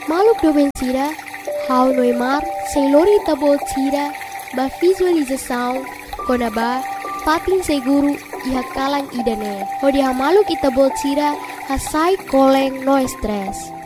Maluk doben sira, hau noimar, sem lori tabo sira, ba visualização, konaba, patin seguro, iha kalang idane. Hodi ha maluk itabol sira, hasai koleng no stress.